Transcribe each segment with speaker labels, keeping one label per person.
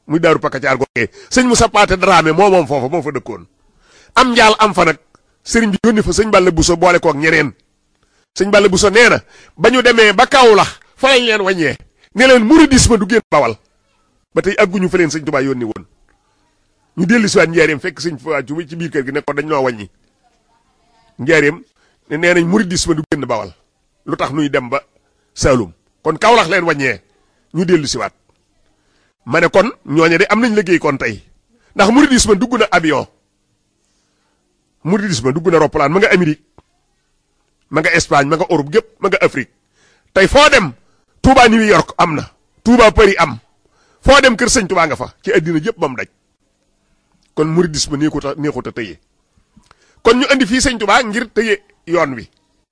Speaker 1: muy daaru Pakacaar googee sëñ Moussa Paate Dramé moom foofa moo fa dëkkoon am njaal am fa nag sëriñ bi yónni fa sëñ Balla Bousso boole koog ñeneen sëñ Balla Bousso nee na ba ñu demee ba Kaolack fa lañ leen wàññee ne leen mouridisme du génn Bawal ba tey àgguñu fa leen sëñ Tuubaa yónni woon ñu dellu si waat njaareem fekk sëñ fa ci biir kër gi ne ko dañ noo wàññi njaareem ne nee nañ mouridisme du génn Bawal lu tax nuy dem ba Saalum kon Kaolack leen wàññee ñu dellu si waat ma ne kon ñooñe de am nañ liggéey kon tey ndax mouridisme dugg na avion mouridisme dugg na roppalaan ma nga Amérique ma nga Espagne ma nga Europe gépp ma nga Afrique tey foo dem Touba New York am na Touba Paris am foo dem kër sëñ Touba nga fa ci addina yëpp ba mu daj kon mouridisme neexut a tëye kon ñu andi fii sëñ Touba ngir tëye yoon wi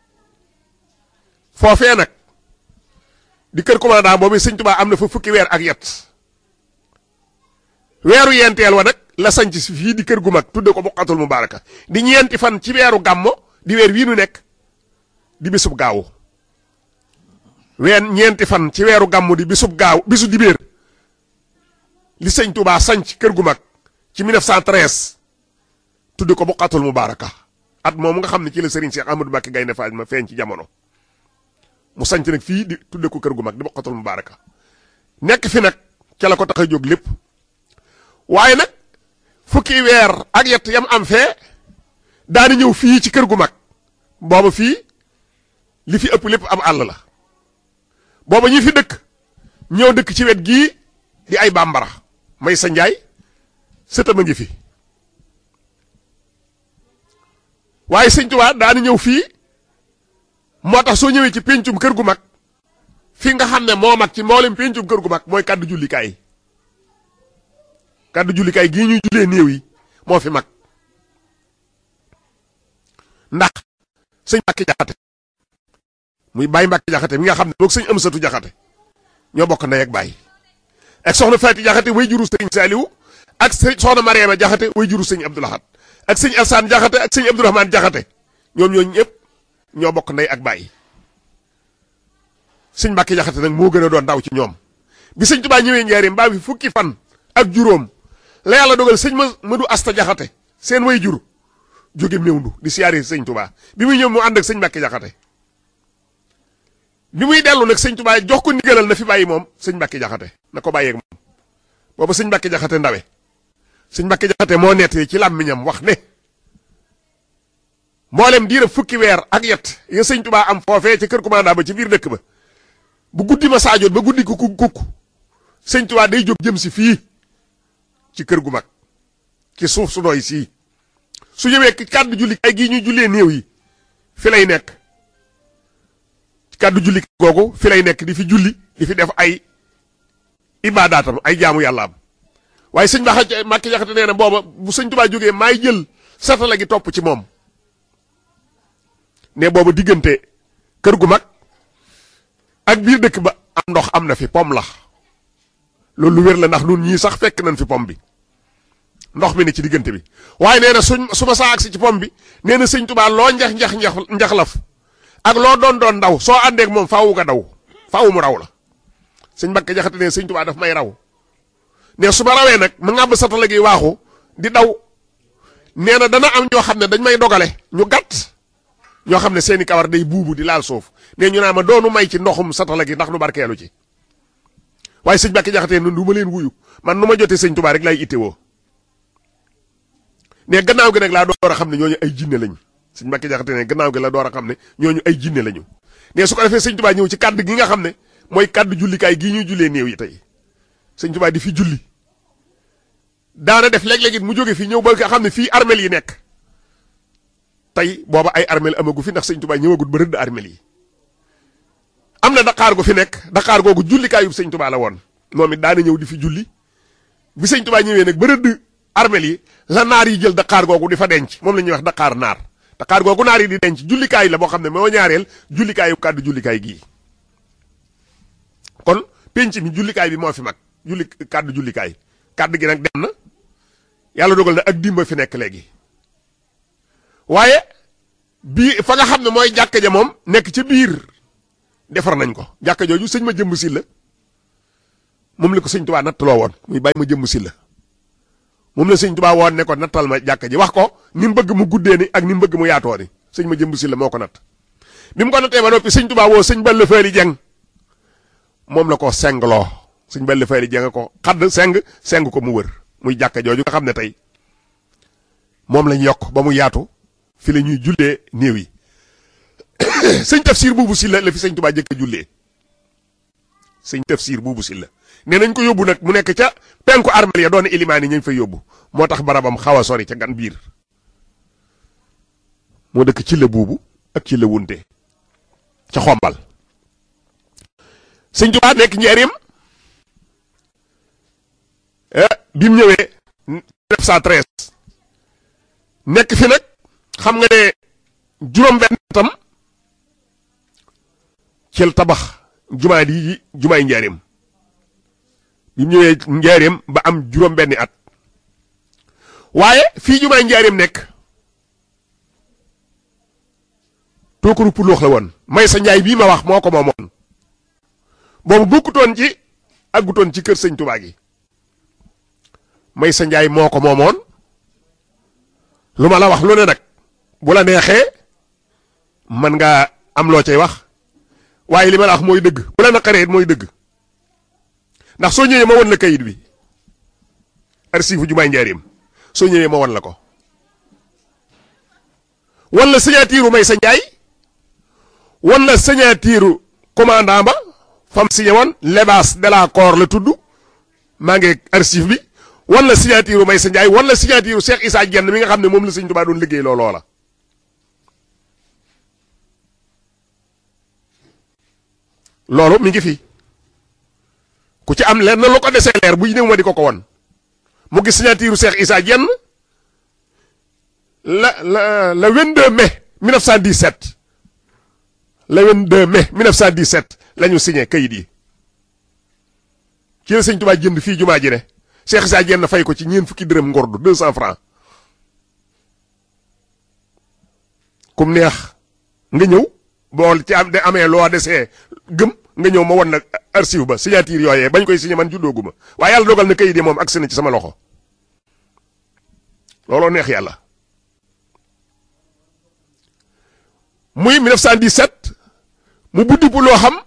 Speaker 1: foofee nag di kër commandant boobu sëñ Touba am na fa fukki weer ak yet weeru yenteel wa nag la sanc si fii di kër gu mag tudde ko Buqatul Mubaraka di ñeenti fan ci weeru gàmmo di weer wii nu nekk di bisub gaawu ñeenti fan ci weeru gàmmu di bisub gaaw bisu dibéer li sëñ Touba sanc kër gu mag ci 1913 tudde ko Buqatul Mubaraka at moom nga xam ne ci la Serigne Cheikh Ahmadou Mbacké Gaynde Fatma feeñ ci jamono mu sanc nag fii di tudde ko kër gu mag di Buqatul Mubaraka nekk fi nag ca la ko tax a jóg lépp waaye nag fukki weer ak yett yam am fee daani ñëw fii ci kër gu mag booba fii li fi ëpp lépp am àll la booba ñi fi dëkk ñëw dëkk ci wet gii di ay bambara may sa njaay sëtam a ngi fi waaye sëñ Tuubaa daani ñëw fii moo tax soo ñëwee ci péncum kër gu mag fi nga xam ne moo mag ci mboolem péncum kër gu mag mooy kàddu jullikaay kàddu jullikaay gii ñuy jullee néew yi moo fi mag ndax sëñ Mbàkke Jaxate muy Baye Mbàkke Jaxate mi nga xam ne boog sëñ Amsatu Jaxate ñoo bokk ndey ak baay ak soxna Faati Jaxate way juru sëñ Saaliwu ak soxna Mariama Jaxate way juru sëñ Abdou Lahad ak sëñ Alsaan Jaxate ak sëñ Abdourahmane Jaxate ñoom ñooñu ñëpp ñoo bokk ndey ak baay sëñ Mbàkke Jaxate nag moo gën a doon ndaw ci ñoom bi sëñ Tuubaa ñëwee njaareem mbaa fi fukki fan ak juróom la yàlla dogal sëñ Madu Asta Jaxate seen way jur jóge Mewndu di siyaare sëñ Tuubaa bi muy ñëw mu ànd ak sëñ Mbàkke Jaxate bi muy dellu nag sëñ Tuubaa jox ko ndigalal na fi bàyyi moom sëñ Mbàkke Jaxate na ko bàyyeeg moom booba sëñ Mbàkke Jaxate ndawe sëñ Mbàkke Jaxate moo nettee ci làmmiñam wax ne mboolem diira fukki weer ak yet ya sëñ Tuubaa am foofee ci kër commandant ba ci biir dëkk ba bu guddi ma saajoot ba guddi ku kukk sëñ Tuubaa day jóg jëm si fii ci kër gu mag ci suuf su doy sii su ñëwee kàddu jullikaay gii ñuy jullee néew yi fi lay nekk kàddu jullikaay googu fi lay nekk di fi julli di fi def ay ibaadaatam ay jaamu yàlla am waaye sëñ Mbàkke Jaxate nee na booba bu sëñ Tuubaa jógee maay jël satala gi topp ci moom ne booba diggante kër gu mag ak biir dëkk ba am ndox am na fi pom la loolu lu wér la ndax nun ñii sax fekk nañ fi pom bi ndox mi ne ci diggante bi waaye nee na su ma saa agsi ci pom bi nee na sëñ Tuubaa loo njaxlaf ak loo doon ndaw soo àndeek moom faawu nga daw faawu mu raw la sëñ Mbàkke Jaxate ne sëñ Tuubaa daf may raw ne su ma rawee nag ma ngàbb satala gi waaxu di daw nee na dana am ñoo xam ne dañ may dogale ñu gàtt ñoo xam ne seeni kawar day buubu di laal suuf ne ñu naa ma doonu may ci ndoxum satala gi ndax nu barkeelu ci waaye sëñ Mbàkke Jaxate nun du ma leen wuyu man nu ma jotee sëñ Tuubaa rek laay ittewoo ne gannaaw gi nag laa door a xam ne ñooñu ay jinne lañu sëñ Mbàkke Jaxate ne gannaaw gi la door a xam ne ñooñu ay jinne lañu ne su ko defee sëñ Tuubaa ñëw ci kàddu gi nga xam ne mooy kàddu jullikaay gii ñuy jullee néew yi tey sëñ Tuubaa di fi julli daana def léeg-léeg it mu jóge fii ñëw ba nga xam ne fii armel yi nekk tey booba ay armel amagu fi ndax sëñ Tuubaa ñëwagut ba rëdd armel yi am na daqaar gu fi nekk daqaar googu jullikaayu sëñ Tuubaa la woon moom it daana ñëw di fi julli bi sëñ Tuubaa ñëwee nag ba rëdd armel yi la naar yi jël daqaar googu di fa denc moom la ñuy wax daqaar naar daqaar googu naar yi di denc jullikaay la boo xam ne moo ñaareel jullikaayu kàddu jullikaay gii kon penc mi jullikaay bi moo fi mag kàddu jullikaay kàddu gi nag dem na yàlla dogal na ak dimba fi nekk léegi waaye bii fa nga xam ne mooy jàkka ja moom nekk ca biir defar nañ ko jàkka jooju sëñ ma jëmb si la moom la ko sëñ Tuubaa nattaloo woon muy bàyyi ma jëmm si la moom la sëñ Tuubaa woon ne ko nattal ma jàkka ji wax ko ni mu bëgg mu guddee ni ak ni mu bëgg mu yaatoo ni sëñ ma jëmm si la moo ko natt bi mu ko nattee ba noppi sëñ Tuubaa woo sëñ Balla Faali Jeng moom la ko sengloo sëñ Balla Faali Jeng ko xadd seng ko mu wër muy jàkka jooju nga xam ne tey moom lañ yokk ba mu yaatu fi la ñuy jullee néew yi sëñ Tafsir Buubu Silla la fi sëñ Tuubaa jëkk a jullee sëñ Tafsir Buubu Silla nee nañ ko yóbbu nag mu nekk ca penku armel ya doon ilimaan yi ñu fay yóbbu moo tax barabam xaw a sori ca gan biir moo dëkk ci la buubu ak ci la wunte ca xombal sëñ Tuubaa nekk njaareem bi mu ñëwee 1913 nekk fi nag xam nga ne juróom-benn tam cel tabax jumaay njaareem bi mu ñëwee njaareem ba am juróom-benni at waaye fii jumaay njaareem nekk tookaru puloox la woon may sa njaay bii ma wax moo ko moomoon boobu bokkutoon ci àggutoon ci kër sëñ Tuubaa gi may sa njaay moo ko moomoon lu ma la wax lu ne nag bu la neexee man nga am loo cay wax waaye li ma la wax mooy dëgg bu la naqaree mooy dëgg ndax soo ñëwee ma won la kayit bi archive jumaay njaareem soo ñëwee ma won la ko wan la signature may sa njaay wan la signature commandant ba fam signé woon Lebaas de la Corps la tudd maa ngi archive bi wan la signature may sa njaay wan la signature Cheikh Issa Diène mi nga xam ne moom la sëñ Tuubaa doon liggéey looloo la loolu mi ngi fi ku ci am leer na lu ko desee leer buy ñëw ma di ko won mu gis signature Cheikh Issa Diène le 22 mai 1917 le 22 mai 1917 la ñu signé kayit yi ci la sëñ Tuubaa jënd fii jumaa ji ne Cheikh Issa Diène fay ko ci ñeen fukki dërëm ngordu 200 francs kum neex nga ñëw bool ci am de amee loo desee gëm nga ñëw ma won nag archive ba signature yooyee bañ koy signé man juddooguma waaye yàlla dogal na kayit yi moom agsi na ci sama loxo looloo neex yàlla muy 1917 mu buddi bu loo xam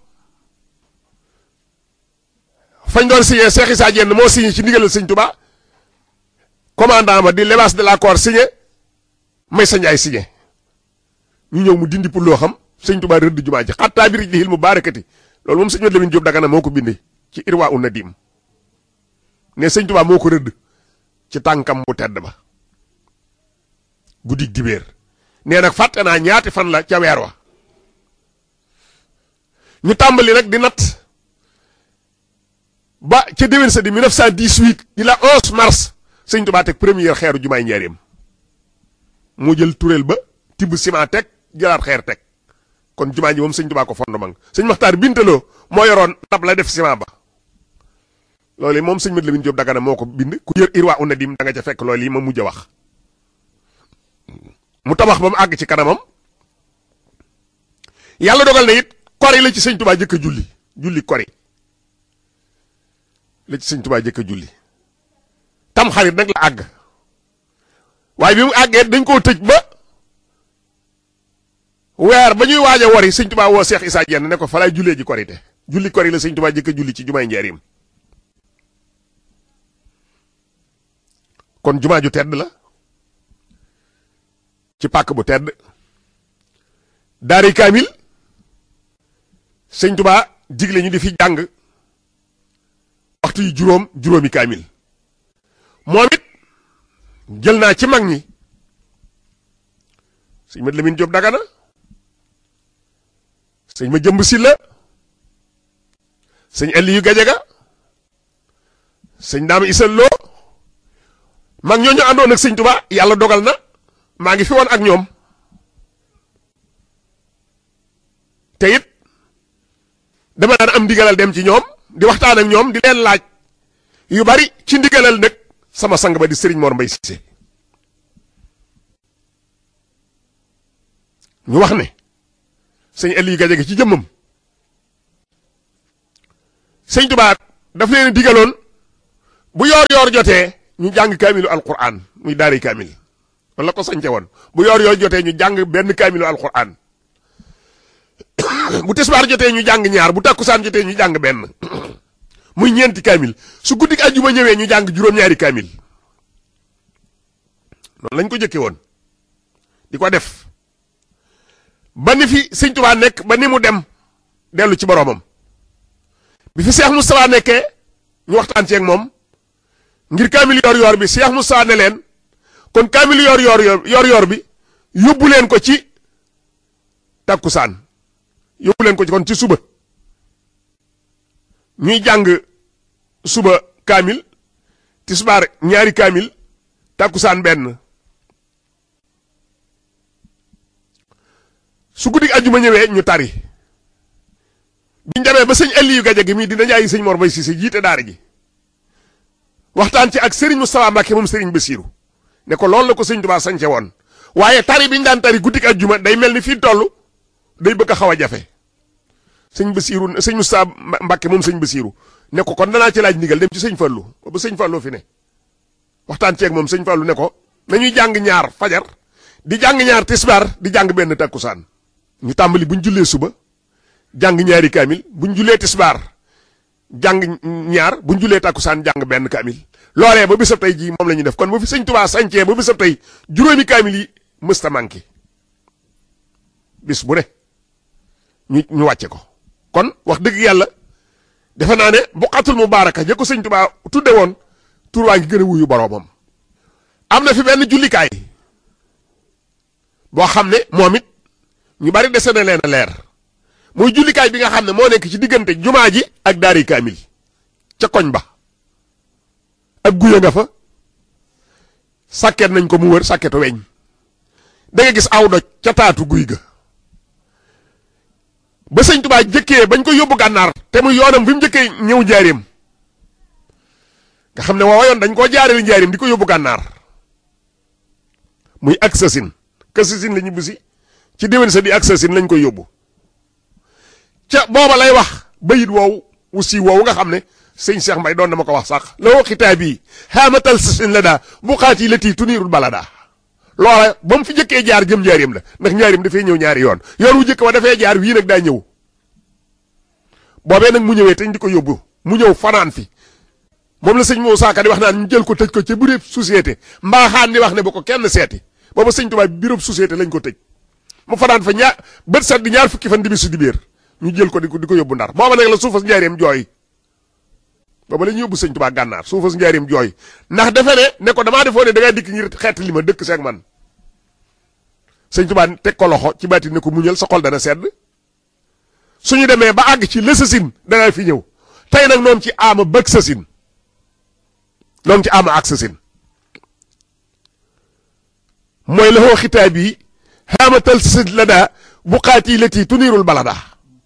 Speaker 1: fañ doon signé Cheikh Issa Diène moo signé ci ndigalal sëñ Tuubaa commandant ba di Lebaas de la Corps signé may sa njaay signé ñu ñëw mu dindi pour loo xam sëñ Tuubaa rëdd jumaa ji xattaa bi rijlihil mubaarakati loolu moom sëñ Mat Lamin Jóob Dagana moo ko bindee ci Irwa un Nadim ne sëñ Tuubaa moo ko rëdd ci tànkam bu tedd ba guddig dibéer nee nag fàtte naa ñaati fan la ca weer wa ñu tàmbali nag di natt ba ca déwén sa di 1918 di la 11 mars sëñ Tuubaa teg première xeeru jumaay njaareem mu jël tureel ba tibb ciment teg jëlaat xeer teg kon jumaa ji moom sëñ Tuubaa ko fondement sëñ Maxtaar Bintaloo moo yoroon tab la def ciment ba loolu moom sëñ Mat Lamin Jóob Dagana moo ko bind ku yër Irwa un Nadim da nga ca fekk loolu yi ma mujj a wax mu tabax ba mu àgg ci kanamam yàlla dogal na it kori la ci sëñ Tuubaa jëkk a julli kori la ci sëñ Tuubaa jëkk a julli tam xarit nag la àgg waaye bi mu àggee dañ koo tëj ba weer ba ñuy waaj a wari sëñ Tuubaa woo Cheikh Issa Diène ne ko fa laay jullee ji korite julli kori la sëñ Tuubaa jëkk a julli ci jumaay njaareem kon jumaa ju tedd la ci pàkk bu tedd daari kaamil sëñ Tuubaa digle ñu di fi jàng waxtu yi juróomi kaamil moom it jël naa ci mag ñi sëñ Mat Lamin Jóob Dagana sëñ ma jëmb Silla sëñ Aliyu Gajaga sëñ Daama Isa Lo mag ñooñu àndoon ak sëñ Tuubaa yàlla dogal na maa ngi fi woon ak ñoom te it dama daan am ndigalal dem ci ñoom di waxtaan ak ñoom di leen laaj yu bari ci ndigalal nag sama sang ba di Serigne Mor Mbay Cissé ñu wax ne sëñ Aliou Gadiaga ci jëmmam sëñ Tuubaa daf leen digaloon bu yoor jotee ñu jàng kaamilu alquran muy daari kaamil wala ko sañce woon bu yoor jotee ñu jàng benn kaamilu alquran bu tisbaar jotee ñu jàng ñaar bu takkusaan jotee ñu jàng benn muy ñeenti kaamil su guddik àjjuma ñëwee ñu jàng juróom-ñaari kaamil noonu lañ ko jëkke woon di ko def ba ni fi sëñ Tuubaa nekk ba ni mu dem dellu ci boroomam bi fi Cheikh Moustapha nekkee ñu waxtaan ci ak moom ngir kaamil yor bi Cheikh Moustapha ne leen kon kaamil yor bi yóbbu leen ko ci takkusaan yóbbu leen ko ci kon ci suba ñuy jàng suba kaamil tisbaar ñaari kaamil takkusaan benn su guddi àjjuma ñëwee ñu tari biñ demee ba sëñ Aliou Gaja gi mii dina jaayi sëñ Mor Bay Cissé jiite daara ji waxtaan ci ak Serigne Moustapha Mbacke moom Serigne Bassirou ne ko loolu la ko sëñ Tuubaa sañce woon waaye tari biñ daan tari guddi àjjuma day mel ni fii toll day bëgg a xaw a jafe sëñ Bassirou sëñ Moustapha Mbacke moom sëñ Bassirou ne ko kon danaa ci laaj ndigal dem ci sëñ Fallou ba sëñ Fallou fi ne waxtaan ci ak moom sëñ Fallou ne ko nañuy jàng ñaar fajar di jàng ñaar tisbaar di jàng benn takkusaan ñu tàmbali buñ jullee suba jàng ñaari kaamil buñ jullee tisbaar jàng ñaar buñ jullee takkusaan jàng benn kaamil loolee ba bisab tey jii moom la ñuy def kon bu fi sëñ Tuubaa sañcee ba bisab tey juróomi kaamil yi mësta manqué bis bu ne ñu wàcce ko kon wax dëgg yàlla defe naa ne buqatul mubaaraka ja ko sëñ Tuubaa tudde woon tur waa ngi gën a wuyu boroomam am na fi benn jullikaay boo xam ne moom it ñu bari dese na leen a leer muy jullikaay bi nga xam ne moo nekk ci diggante jumaa ji ak daari kaamil ca koñ ba ab guya nga fa sàkket nañ ko mu wër sàkketu weñ da nga gis aw doj ca taatu guy ga ba sëñ Tuubaa jëkkee bañ ko yóbbu gànnaar te muy yoonam bi mu jëkkee ñëw njaareem nga xam ne waawa yoon dañ koo jaareel njaareem di ko yóbbu gànnaar muy ak sasin kasasin la ñu bisi ci déwén sa di ak sasin lañ koy yóbbu ca booba lay wax bayit woowu aussi woowu nga xam ne sëñ Cheikh Mbay doon na ma ko wax sax la woo xitaab yi xaamatal sasin la daa bu xaat yi la tii tuniirul bala daa loola ba mu fi jëkkee jaar jëm njaareem la ndax njaareem dafay ñëw ñaari yoon yoon wu jëkk wa dafay jaar wii nag daa ñëw boobee nag mu ñëwee teñ di ko yóbbu mu ñëw fanaan fi moom la sëñ Moussa Ka di wax naan ñu jël ko tëj ko ca bureau société mbaaxaan di wax ne bu ko kenn seeti booba sëñ Tuubaa bureau société lañ ko tëj mu fanaan fa bët set di ñaar fukki fan di bisu dibéer ñu jël ko di ko yóbbu ndar booba nag la suufas njaareem jooy booba la ñu yóbbu sëñ Tuubaa gànnaar suufas njaareem jooy ndax defe ne ko damaa defoo ne da ngaa dikk ngir xeet li ma dëkk seeg man sëñ Tuubaa teg ko loxo ci baati ne ko muñal sa xol dana sedd suñu demee ba àgg ci lësasin danaa fi ñëw tey nag noonu ci ama bëgg sasin noonu ci ama ak sasin mooy la xoo xitaab yi xaamatal sasin la daa bu xaat yi lati tuniirul bala daa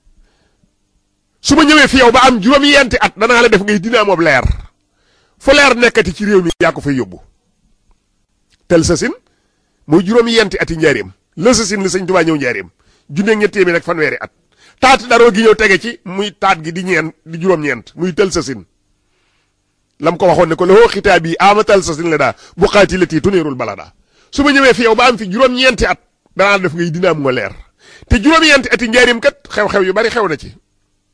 Speaker 1: su ma ñëwee fi yow ba am juróom-yenti at danaa la def ngay dinaa moom leer fu leer nekkati ci réew mi yaa ko fay yóbbu tel sasin mooy juróom-yenti ati njaareem la sasin la sëñ Tuubaa ñëw njaareem junne ñett téeméer ak fanweeri at taat daroo gi ñëw tege ci muy taat gi di juróom-ñeent muy tel sasin lam ko waxoon ne ko la xoo xitaab yi ama tel sasin la daa bu xaati la tii tuniirul bala daa su ma ñëwee fi yow ba am fi juróom-ñeenti at danaa la def ngay dinaa mu leer te juróom-ñeenti ati njaareem kat xew-xew yu bari xew na ci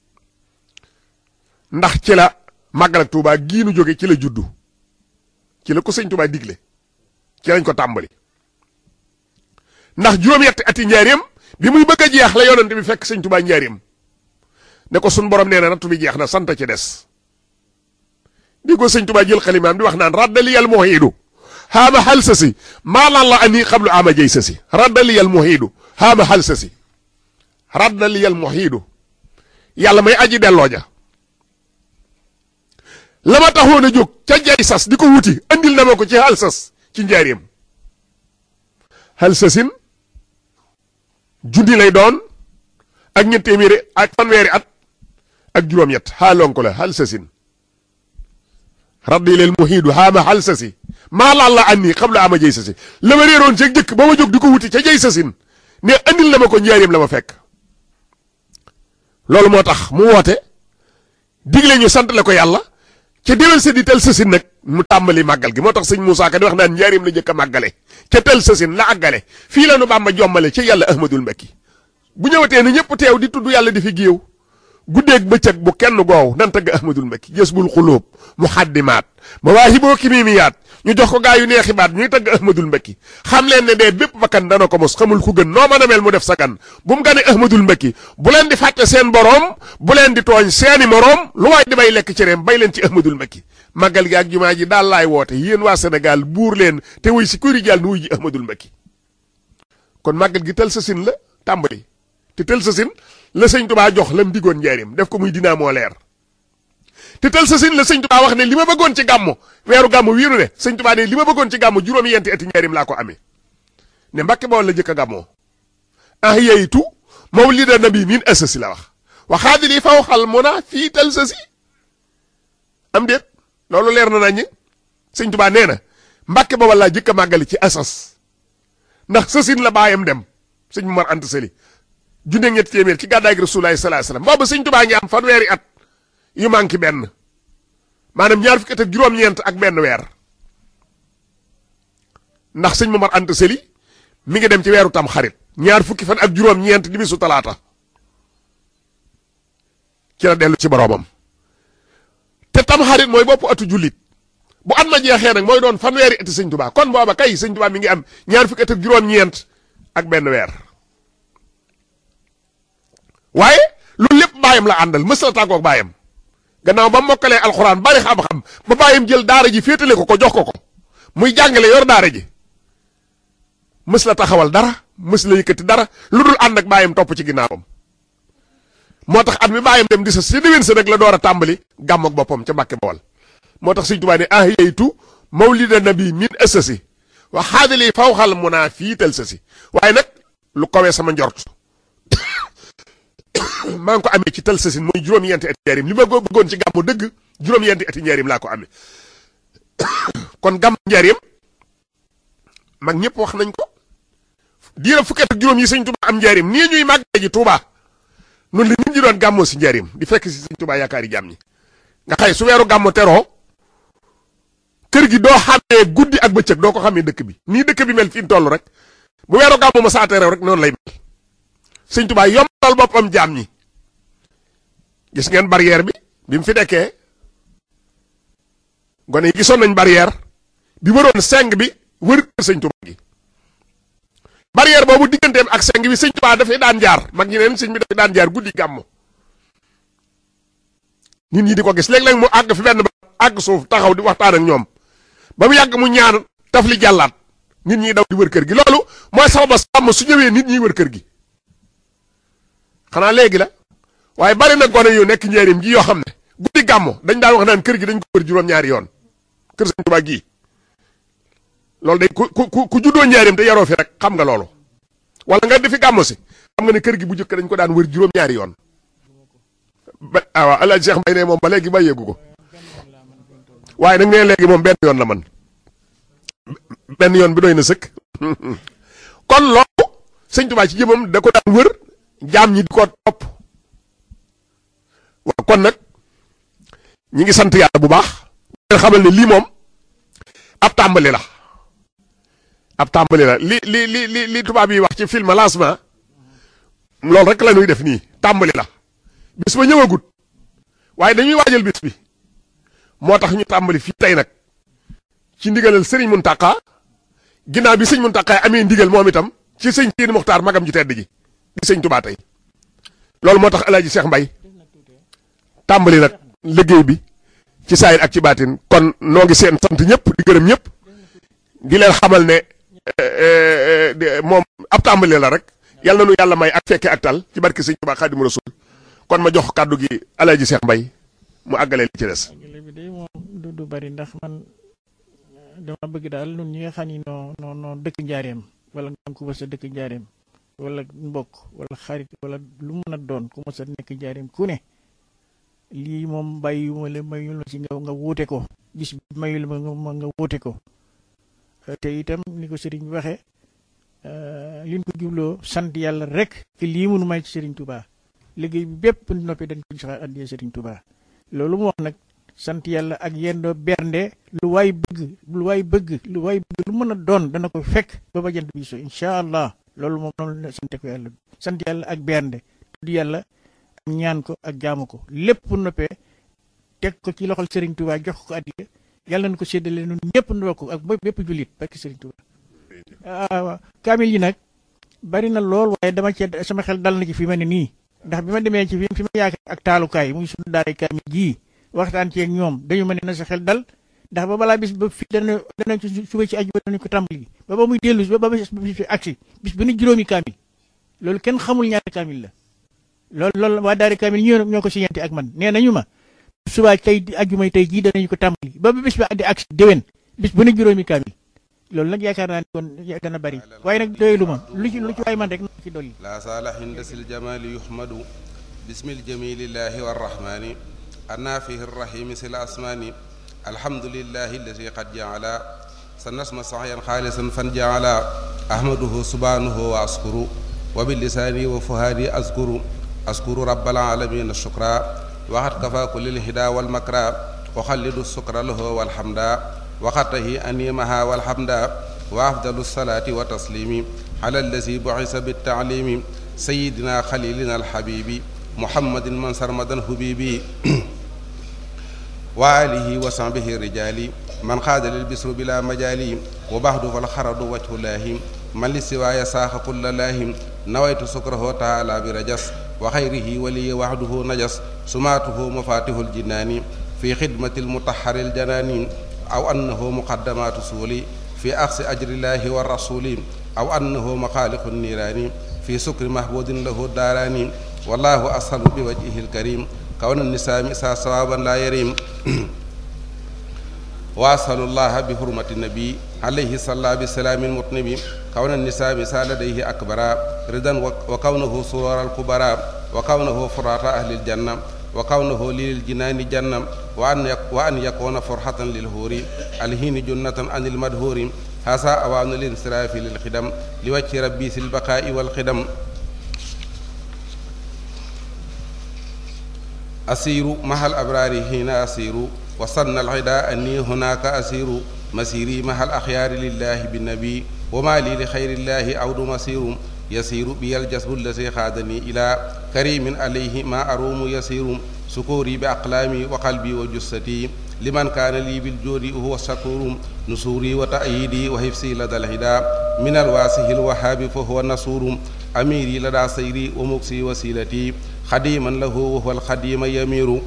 Speaker 1: ndax ci la màggal ak Tuubaa gii nu jóge ci la juddu ci la ko sëñ Tuubaa digle ci lañ ko tàmbali ndax juróom-ñetti ati njaareem bi muy bëgg a jeex la yonante bi fekk sëñ Tuubaa njaareem ne ko sun borom nee na nattu bi jeex na sant ci des di ko sëñ Tuubaa jël xalimaam di wax naan raddaliyal muhiidu xaama xal sa si maalaan la ani xablu ama jëy sa si raddaliyal muhiidu xaama xal sa si raddaliyal muhiidu yàlla may aji delloo ja la ma taxoon a jóg ca jay sas di ko wuti andil na ma ko ci xal sas ci njaareem xal sasin junni lay doon ak ñett téeméeri ak fanweeri at ak juróom-ñett xaaloon ko la xal sasin raddi leel muhiidu xaama xal sasi maa laal la an nii xam la ama jëy sasi la ma réeroon ca jëkk ba ma jóg di ko wuti ca jay sasin ne andil na ma ko njaareem la ma fekk loolu moo tax mu woote digle ñu sant la ko yàlla ca déwén sa di tel sasin nag mu tàmbali màggal gi moo tax sëñ Moussa Ka di wax naan njaarim la jëkk a màggale ca tel sasin la àggale fii la nu Bàmba jommale ca yàlla Ahmadul Mbakki bu ñëwatee ni ñëpp teew di tudd yàlla di fi géew guddeeg bëccëg bu kenn goow nan tagg Ahmadul Mbakki jës bul xulóob muxaddimaat mawaahiboo kimiimiyaat ñu jox ko gaa yu neexi baat ñuy tagg Ahmadul Mbakki xam leen ne dee bépp bakkan dana ko mos xamul ku gën noo mën a mel mu def sa gan bu mu gane Ahmadul Mbakki bu leen di fàtte seen boroom bu leen di tooñ seeni moroom lu waay di bay lekk cereem bay leen ci Ahmadul Mbakki màggal gi ak jumaa ji daal laay woote yéen waa Sénégal buur leen te wuy si kuri jàll nu wuy ji Ahmadul Mbakki kon màggal gi tel sa sin la tàmbali te tel sa sin la sëñ Tuubaa jox lam digoon njaarim def ko muy dinaa moo leer te tel sa sin la sëñ Tuubaa wax ne li ma bëggoon ci gàmmu weeru gàmmu wiiru ne sëñ Tuubaa ne li ma bëggoon ci gàmmu juróomi yenti ati njaarim laa ko amee ne Mbàkke Bawol la jëkk a gàmmoo ahyaytu mawlida nabi min asasi la wax waxaadi li faw xal mu na fii tel sa si am déet loolu leer na nañ sëñ Tuubaa nee na Mbàkke Bawol laa jëkk a màggali ci asas ndax sasin la baayam dem sëñ Mor Anta Sali junne ñetti téeméer ci gàddaay gi Rasulullaahi sallallaahu alayhi wa sallam boobu sëñ Tuubaa ngi am fanweeri at yu manqué benn maanaam ñaar fukki at ak juróom-ñeent ak benn weer ndax sëñ Mor Anta Sali mi ngi dem ci weeru tam xarit ñaar fukki fan ak juróom-ñeent di bisu talaata ci la dellu ci boroomam te tam xarit mooy boppu atu jullit bu at ma jeexee nag mooy doon fanweeri ati sëñ Tuubaa kon booba kay sëñ Tuubaa mi ngi am ñaar fukki at ak juróom-ñeent ak benn weer waaye loolu lépp baayam la àndal mës la tàggoog baayam gannaaw ba mokkalee alxuraan bari xam-xam ba baayam jël daara ji féetale ko jox ko muy jàngale yor daara ji mës la taxawal dara mës la yëkkati dara lu dul ànd ak baayam topp ci ginnaawam moo tax at mi baayam dem di sa si déwén sa nag la door a tàmbali gàmm ak boppam ca Mbàkke Bawol moo tax sëñ Tuubaa ne ahyaytu mawlida nabi min asasi wa xaadali fawxal munaa fiital sa si waaye nag lu kawee sama njort maa ngi ko amee ci tel sasin mooy juróom-ñeenti ati njaarim li ma ko bëggoon ci gàmmu dëgg juróom-ñeenti ati njaarim laa ko amee kon gàmmu njaarim mag ñëpp wax nañ ko diira fukki at ak juróom yi sëñ Tuubaa am njaarim nii ñuy màggee ji Tuubaa noonu li nit ñi doon gàmmoo si njaarim di fekk si sëñ Tuubaa yaakaari jàmm ñi nga xëy su weeru gàmmu teroo kër gi doo xamee guddi ak bëccëg doo ko xamee dëkk bi nii dëkk bi mel fi mu toll rek bu weeru gàmmu ma saa terew rek noonu lay mel sëñ Tuubaa yombal boppam jaam ñi gis ngeen barrière bi mu fi nekkee gone yi gisoon nañ barrière bi waroon seng bi wër kër sëñ Tuubaa gi barrière boobu digganteem ak seng bi sëñ Tuubaa dafay daan jaar mag ñi neen sëñ bi dafay daan jaar guddi gàmmu nit ñi di ko gis léeg-léeg mu àgg fi benn ba àgg suuf taxaw di waxtaan ak ñoom ba mu yàgg mu ñaan taf li jàllaat nit ñi daw di wër kër gi loolu mooy sababa sàmm su ñëwee nit ñi wër kër gi xanaa léegi la waaye bari na gone yu nekk njaarim gi yoo xam ne guddi gàmmu dañ daan wax naan kër gi dañ ko wër juróom-ñaari yoon kër sëñ Tuubaa gii loolu day ku juddoo njaarim te yaroo fi rek xam nga loolu wala nga defi gàmmu si xam nga ne kër gi bu njëkk dañ ko daan wër juróom-ñaari yoon ba waaw El Hadj Cheikh Mbaye ne moom ba léegi bàyyeegu ko waaye nag nee léegi moom benn yoon la man benn yoon bi doy na sëkk kon loolu sëñ Tuubaa ci jëmam da ko daan wër jaam ñi di ko topp waaw kon nag ñi ngi sant yàlla bu baax ngeen xamal ne lii moom ab tàmbali la li tubaab yi wax ci film lancement loolu rek la ñuy def nii tàmbali la bis ba ñëwagut waaye dañuy waajal bis bi moo tax ñu tàmbali fii tey nag ci ndigalal sëriñ Muntaxa ginnaaw bi sëñ Muntaxa amee ndigal moom itam ci sëñ Sidi Muxtaar magam ju tedd ji di sëñ Tuubaa tey loolu moo tax El Hadj Cheikh Mbaye tàmbali nag liggéey bi ci saayir ak ci baatin kon noo ngi seen sant ñëpp di gërëm ñëpp di leen xamal ne moom ab tàmbali la rek yàlla na nu yàlla may ak fekke ak tal ci barke sëñ Tuubaa Xaadimu Rasuul kon ma jox kàddu gi El Hadj Cheikh Mbaye mu àggale li ci des.
Speaker 2: àggale bi day moom du bari ndax man dama bëgg daal ñun ñi nga xam ni noo dëkk njaareem wala nga am ku mës a dëkk njaareem wala mbokk wala xarit wala lu mën a doon ku mës a nekk njaareem ku ne lii moom bàyyiwuma la mayul ma ci nga wuute ko bis bi mayul ma nga wuute ko te itam ni ko sëriñ bi waxee liñ ko jubloo sant yàlla rek ci lii mënu may ci sëriñ Touba liggéey bi bépp noppi dañ ko joxe addiya sëriñ Touba loolu mu wax nag sant yàlla ak yendoo bernde lu waay bëgg lu mën a doon dana ko fekk ba ba jant bi so incha allah loolu moom noonu la sante ko yàlla sant yàlla ak bernde tudd yàlla ak ñaan ko ak jaamu ko lépp bu noppee teg ko ci loxol Serigne Touba jox ko addiya yàlla na ko séddale ñun ñëpp ndoo ko ak bépp jullit parce que Serigne Touba kaamil yi nag bari na lool waaye dama ci sama xel dal na ci fi ma ne nii ndax bi ma demee ci fi ma yaakaar ak taalukaay muy suñu daaray kaamil jii waxtaan ci ak ñoom dañu ma ne na sa xel dal ndax ba balaa bis ba fii dana ci suba ci aju danañu ko tàmbali ba muy dellu ba bis bi agsi bis bu ne juróomi kaamil loolu kenn xamul ñaata kaamil la loolu waa daari kaamil ñoo ko siyante ak man nee nañu ma subaa tey ajjumay tey jii danañu ko tàmbali ba bis ba di agsi déwén bis bu ne juróomi kaamil loolu nag yaakaar naa ne kon dana bari waaye nag doylu ma lu ci waay man rek na ci dolli
Speaker 3: la saala hinda sil jamali yuhmadu bismil jamilillahi warrahmani annafihi rrahimi sil asmani alhamdulillahi alladi qad jaala sa nasma sahyan xaalisan fan jaala ahmaduhu subhanahu wa askuru wa bilisaani wa fuhaadi askuru rabbal alamin shukra waxat kafaaku lil hida wal makra uxallidu sukra lahu walhamda waxatahi animaha walhamda wa afdalu salaati wa taslimi ala allazi bu'isa bittaalimi sayidina xalilina alxabibi muhammadin man sarmadan hubibi wa alihi wa sahbihi rijali man xaada lil bisru bila majali wa baxdu fal xaradu wajhu laahi man li siwaaya saaxa kulla laahi nawaytu sukrahu taala bi rajas wa xayrihi waliya waxduhu najas sumaatuhu mafatihul jinaani fi xidmati lmutaxari ljanaani aw annahu muqaddamaatu suuli fi axsi ajrillahi wa rasuli aw annahu maxaaliqu niiraani fi sukri mahbudin lahu daaraani wallahu ashalu bi wajhihi lkarim kawna nisaami sa sawaban la yarim wa asalullaha bi hurmati nabi alayhi salla bi salaami mutnabi kawna nisaami sa ladayhi akbara ridan wa kawnahu surara alkubara wa kawnahu furata ahli aljanna wa kawnahu lil jinaani janna wa an yakuna furhatan lil huuri alhiini junnatan anil madhuuri hasa awaanu lil insiraafi lil xidam li wacci rabbi sil baqaa'i wal xidam asiiru mahal abraari hiina asiiru wa sanna alxida anni hunaaka asiiru masiiri mahal axyaari lillahi binnabi wa maa lii li xayrillahi awdu masiiru yasiiru biyal jasbu allasi xaadani ilaa karimin alayhi ma aruumu yasiiru sukuuri bi aqlaami wa qalbi wa jussati liman kaana lii bil joodi huwa shakuuru nusuuri wa ta'yiidi wa hifsi lada alhida min alwaasihi alwahaabi fa huwa nasuuru amiiri lada sayri wa muksi wasilati xadiman lahu wa huwa alxadima yamiru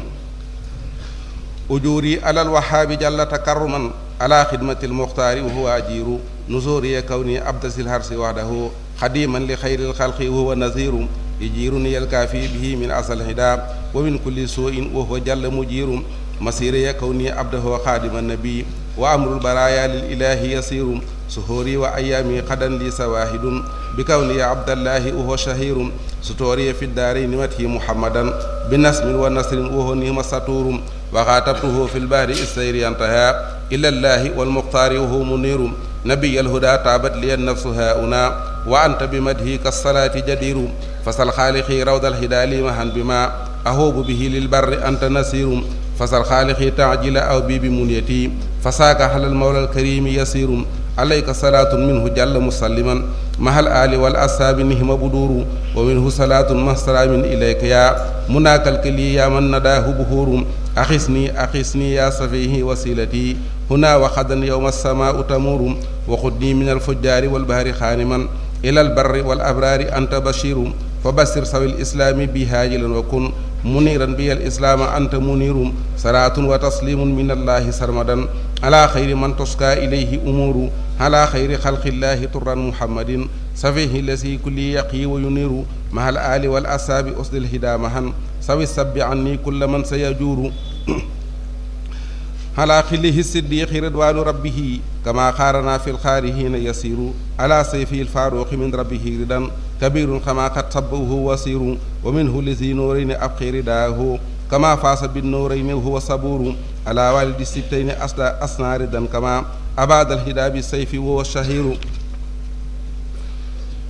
Speaker 3: ujuuri ala alwahaabi jalla takarruman ala xidmati almuxtaari wa huwa ajiru nusuuri kawni abdasil harsi wahdahu xadiman li xayri alxalqi wa huwa naziru yujiruni alkaafi bihi min asal hida wa min kulli suu'in wa huwa jalla mujiru masiri kawni abdahu xaadima nabi wa amrul baraya lil ilahi yasiru suhuri wa ayaami qadan li sawahidun bi kawni abdallahi wa huwa shahirun sutori fi daarayni mathi muhammadan bi nasmin wa nasrin wa huwa nihma saturum wa xaatabtuhu fi lbahri istayri yantaha ila allahi walmuxtaari wa huwa muniru nabiy alhuda taabat liya nafsu hauna wa anta bi madhi kasalaati jadiru fasal xaalixi rawdal hidaali mahan bima ahoobu bihi lilbarri anta nasirum fasal xaalixi taajila aw bi munyati fasaaka xalal mawlal karimi yasirum alayka salaatun minhu jalla musalliman mahal aali wal asaabi nihma buduru wa minhu salaatun mahsalaamin ilayka yaa munaakal kali yaa man nadaahu buhurum axisni yaa safihi wasilati huna wa xadan yowma alsamaau tamurum wa xudni min alfujjaari walbahri xaaniman ila albarri wal abraari anta bashirum fa basir sawi lislaami bi haajilan wa kun muniran bi alislaama anta munirum salaatun wa taslimun min allahi sarmadan ala xayri man toskaa ilayhi umuru ala xayri xalqillahi turan muhammadin safihi lasi kulli yaqi wa yuniru mahal aali wal asaabi usdil hidaamahan sawi sabbi anni kulla man sayajuuru ala xilihi siddiqi ridwaanu rabbihi kama xaarana fi lxaarihiina yasiru ala sayfi lfaaruqi min rabbihi ridan kabirun kama qad sabbahu wasiru wa minhu lizi nuurayni abqi ridaahu kama faasa binnuurayni huwa saburu ala walidi sibtayni asna ridan kama abada alhida bi sayfi wa shahiru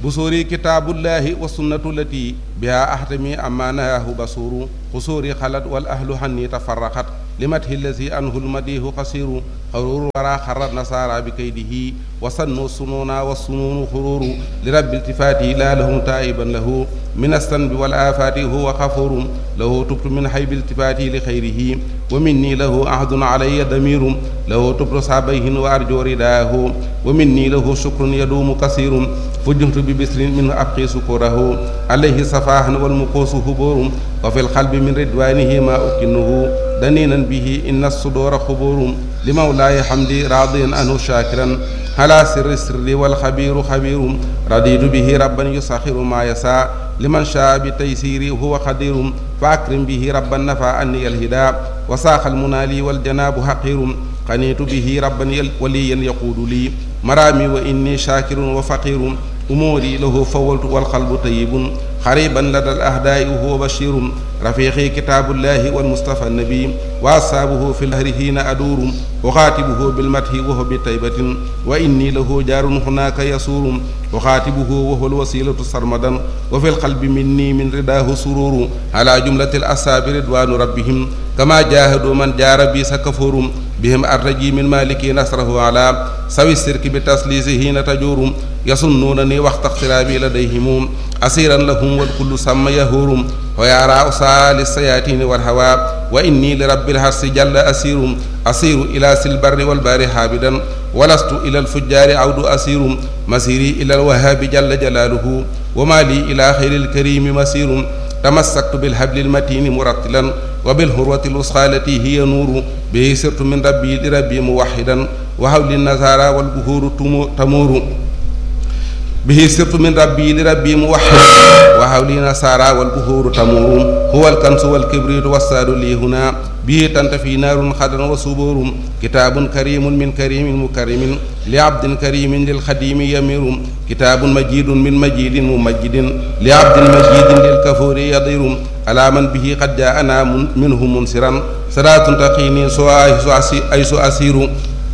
Speaker 3: بصوري كتاب الله والسنة التي بها أحتمي أما نهاه بصور قصوري خلد والأهل حني تفرقت لمته الذي أنه المديه قصير خرور ورا خر النصارى بكيده وصنوا السنون والسنون خرور لرب التفاته لا لهم تائبا له من الذنب والآفات هو غفور له تبت من حيب التفاته لخيره ومني له عهد علي ضمير له تبت صعبيه وأرجو رداه ومني له شكر يدوم كثير فجمت ببسر منه أبقي سكره عليه صفاح والمقوس هبور وفي القلب من رضوانه ما أكنه دنينا به إن الصدور خبور لمولاي حمدي راضيا عنه شاكرا على سر السر والخبير خبير رضيت به ربا يسخر ما يسعى لمن شاء بتيسير هو قدير فأكرم به ربا نفى عني الهدى وساق المنالي والجناب حقير قنيت به ربا وليا يقود لي مرامي وإني شاكر وفقير أموري له فولت والقلب طيب قريبا لدى الأهداء وهو بشير رفيقي كتاب الله والمصطفى النبي وأصحابه في الهر حين أدور أخاتبه بالمدح وهو بطيبة وإني له جار هناك يسور أخاتبه وهو الوسيلة سرمدا وفي القلب مني من رداه سرور على جملة الأصحاب رضوان ربهم كما جاهدوا من جار بي سكفور بهم الرجي من مالك نصره على سوي السرك بتسليسه حين تجور يصنونني وقت اقترابي لديهم أسيرا لهم والكل سمى يهور ويرى أسال السياتين والهوى وإني لرب الحرس جل أسير إلى سلبر والبار حابدا ولست إلى الفجار عود أسير مسيري إلى الوهاب جل جلاله وما لي إلى خير الكريم مسير تمسكت بالحبل المتين مرتلا وبالهروة الوسخى التي هي نور به سرت من ربي لربي موحدا وحول النزارى والبهور تمور به سرت من ربي لربي موحد وحولي نصارى والبهور تمور هو الكنس والكبريت والساد لي هنا به تنتفي نار خضر وصبور كتاب كريم من كريم مكرم لعبد كريم للخديم يمير كتاب مجيد من مجيد ممجد لعبد مجيد للكفور يضير على من به قد جاءنا منه منصرا صلاة تقيني أيس أسير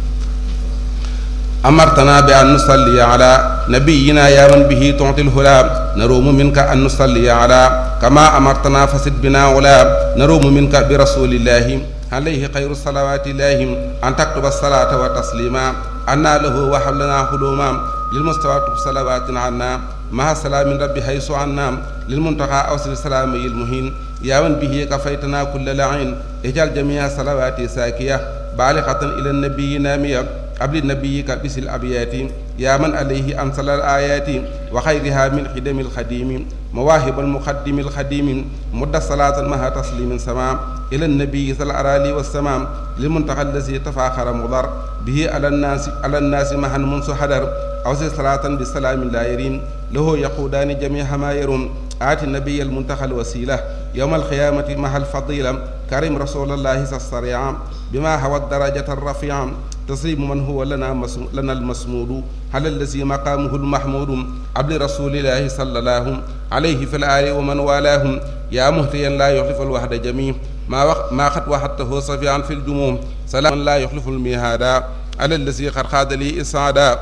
Speaker 3: أمرتنا بأن نصلي على نبينا يا من به تعطي الهلا نروم منك أن نصلي على كما أمرتنا فسد بنا علا نروم منك برسول الله عليه خير الصلوات الله أن تكتب الصلاة وتسليما أنا له وحبلنا حلوما للمستوى صلوات عنا مع سلام ربي حيث عنا للمنتقى أوصل سلامي المهين يا من به كفيتنا كل لعين اجعل جميع صلواتي ساكية بالغة إلى النبي نامية قبل النبي كبس الأبيات يا من عليه أنزل الآيات وخيرها من خدم الخديم مواهب المقدم الخديم مد صلاة مها تسليم سمام إلى النبي ذا الأرالي والسمام للمنتقى الذي تفاخر مضر به على الناس مها منذ حدر أوصي صلاة بالسلام لا يرين له يقودان جميع ما يرون آت النبي المنتقى الوسيلة يوم القيامة مع الفضيلة كريم رسول الله الصريع بما هو الدرجة الرفيعة تصيب من هو لنا المسمود على الذي مقامه المحمود عبد رسول الله صلى الله عليه في الآل ومن والاهم يا مهتيا لا يخلف الوحد جميع ما قد وحدته صفيعا في الجموم سلام لا يخلف الميهادا على الذي قد خاد لي إسعادا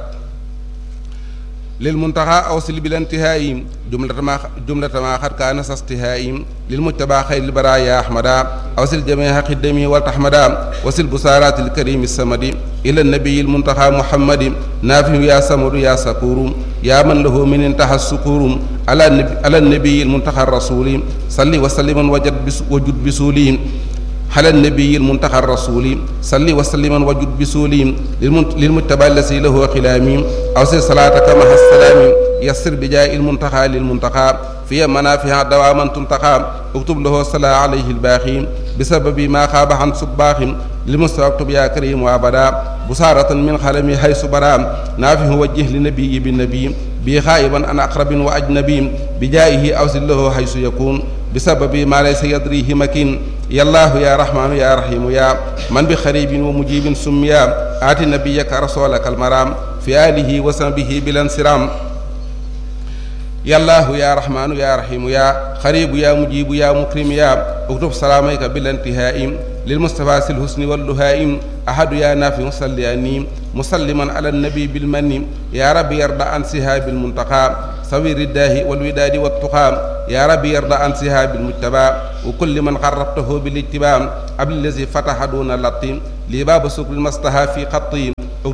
Speaker 3: للمنتهى أوصل بالانتهاء جملة ما قد كان استهاء للمتبع خير البرايا أحمدا أوصل جميع خدمي والتحمدا وصل بصارات الكريم السمد إلى النبي المنتهى محمد نافع يا سمر يا سكور يا من له من انتهى السكور على النبي المنتهى الرسول صل وسلم وجد بسولي على النبي المنتهى الرسول صلي وسلم وجد بسولي للمتبع الذي له خلامي أوصي صلاتك مع السلام يسر بجاء المنتهى للمنتهى في منافع دواما تنتقى اكتب له الصلاة عليه الباقي بسبب ما خاب عن صباح للمستوى اكتب يا كريم وابدا بصارة من خلمي حيث برام نافع وجه لنبي بالنبي بي خائبا عن أقرب وأجنبي بجائه أوصل له حيث يكون بسبب ما ليس يدريه مكين يا الله يا رحمن يا رحيم يا من بخريب ومجيب سميا آت نبيك رسولك المرام في آله وصحبه بلا انصرام يا الله يا رحمن يا رحيم يا خريب يا مجيب يا مكرم يا اكتب سلاميك بلا انتهاء للمصطفى الحسن واللهائم أحد يا نافع صلياني مسلما على النبي بالمن يا رب يرضى عن سهاب المنتقى سوي الرداه والوداد والتقام يا ربي يرضى عن سهاب المجتبى وكل من قربته بالاتباع قبل الذي فتح دون اللطيم لي باب سكر المصطفى في خطي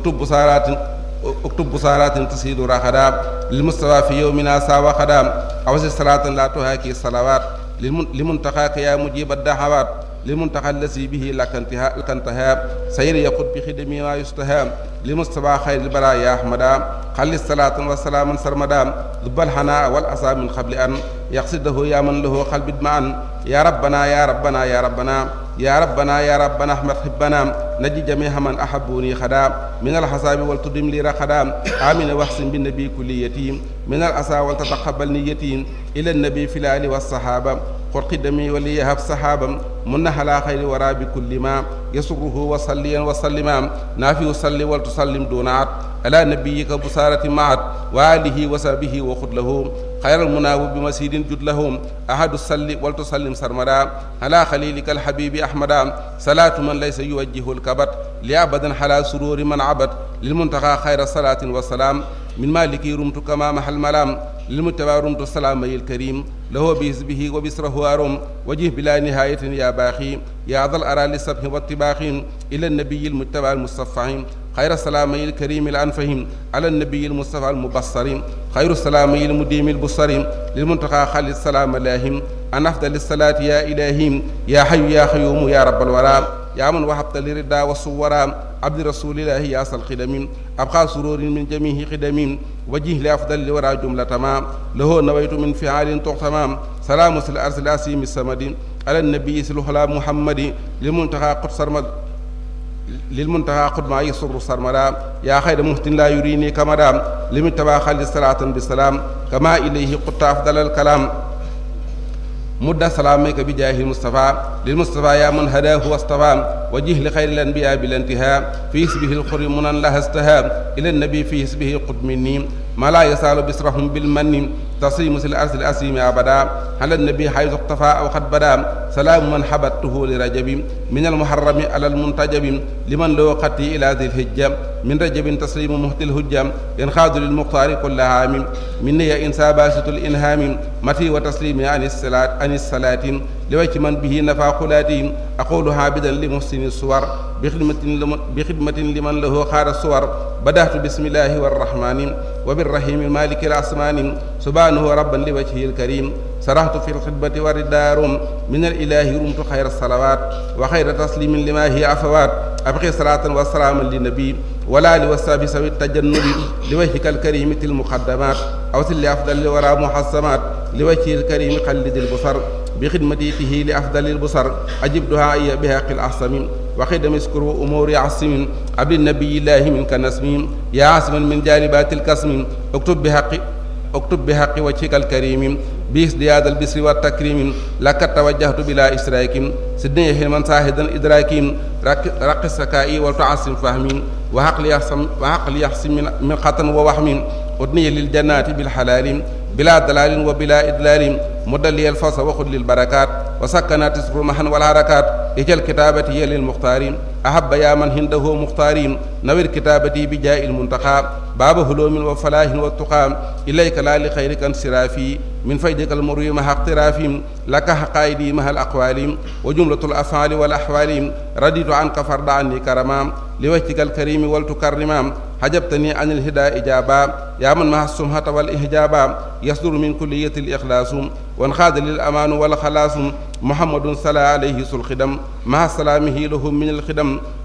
Speaker 3: اكتب بصارات تسيد رخدا للمستوى في يومنا ساوى خدام أوزي صلاة لا تهاكي الصلوات لمنتقاك يا مجيب الدعوات للمنتقى الذي به لك انتهى سير يقود بخدمي ما يستهام لمستوى خير البرايا أحمدا خلي الصلاة والسلام سرمدا ذب الحناء والأسى من قبل أن يقصده يا من له قلب ادمعا يا ربنا يا ربنا يا ربنا يا ربنا يا ربنا احمد حبنا نجي جميع من احبوني خدام من الحساب والتدم لي رخدام امين واحسن بالنبي كل يتيم من الاسى ولتتقبل نيتي الى النبي في الال والصحابه قل قدمي وليهب صحابا من على خير ورا بكل ما يسره وصليا وسلما نافي صلي ولتسلم دون عد على نبيك بصارة معت وآله وصحبه وخذ له خير المناوب بمسيد جد لهم أحد الصلي ولتسلم سرمدا على خليلك الحبيب أحمدا صلاة من ليس يوجه الكبت لأبدا على سرور من عبد للمنتقى خير صلاة والسلام من مالك رمت كما محل ملام للمتبع رمت السلام الكريم له بحزبه وبسره أرم وجه بلا نهاية يا باخي يا ذا الأرى للسبح والطباخ إلى النبي المتبع المصطفى خير السلامي الكريم الأنفهم على النبي المصطفى المبصر خير السلامي المديم البصر للمنتقى خالد السلام لاهم أن أفضل الصلاة يا إلهي يا حي يا قيوم يا رب الورى يا من وهبت للردى والصورى عبد رسول الله يا أصل خدم أبقى سرور من جميع خدم وجه لأفضل الورى جملة ما له نويت من فعال تغتمام سلام الأرض الأسيم السمد على النبي سلوحلا محمد للمنتقى قدس للمنتهى قد ما يسر سرمدا يا خير مهتن لا يريني كمدا لمن تبا خالد صلاة بسلام كما إليه قد أفضل الكلام مد سلامك بجاه المصطفى للمصطفى يا من هداه واصطفى وجه لخير الأنبياء بالانتهاء في اسمه الخر منا لها استهاب إلى النبي في اسمه قد مني ما لا يسال بسرهم بالمن تصيم الأرض الأسيم أبدا على النبي حيث اقتفى أو قد بدا سلام من حبته لرجب من المحرم على المنتجب لمن له قتي إلى ذي الهجة من رجب تسليم مهت الهجة ينخاذ للمختار كل عام مني إنسى باسط الإنهام متي وتسليم عن الصلاة لوجه من به نفع قلاتي أقول عابدا لمحسن الصور بخدمة لمن له خار الصور بدأت بسم الله والرحمن وبالرحيم المالك الأسمان سبحانه ربا لوجهه الكريم سرحت في الخدمة والدار من الإله رمت خير الصلوات وخير تسليم لما هي عفوات أبقي صلاة وسلاما للنبي ولا لوساب سوي التجنب لوجهك الكريم المقدمات أوصل لأفضل الورى محسمات لوجهه الكريم قلد البصر بخدمته لأفضل البصر أجب دعائي بحق الأحسم وخدم اسكر أمور عصم عبد النبي الله منك نسم يا عاصم من جالبات الكسم اكتب بحق وجهك الكريم بازدياد البسر والتكريم لك توجهت بلا إسراك سدني حلما ساهدا إدراك رق السكائي والتعصم فهمين وعقل يحسم من خطن ووهم أدني للجنات بالحلال بلا دلال وبلا إدلال مدلي الفصل وخذ للبركات وسكنات تسر محن والحركات اجل كتابتي للمختارين أحب يا من هنده مختارين نوير كتابتي بجاء المنتقى باب هلوم وفلاح والتقام إليك لا لخيرك انصرافي من فيدك المروي مع اقترافي لك حقائدي مع الأقوال وجملة الأفعال والأحوال رديت عنك فرد عني كرما لوجهك الكريم ولتكرما حجبتني عن الهدى إجابا يا من مع السمحة والإحجابا يصدر من كلية الإخلاص وانخاذ للأمان والخلاص محمد صلى عليه الخدم مع سلامه لهم من الخدم